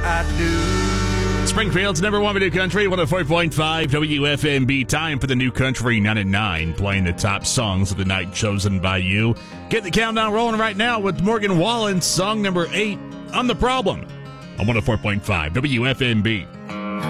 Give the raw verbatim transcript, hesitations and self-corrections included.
I do. Springfield's number one video country, one oh four point five W F M B. Time for the new country nine at nine, playing the top songs of the night chosen by you. Get the countdown rolling right now with Morgan Wallen, song number eight, On the Problem, on one oh four point five W F M B.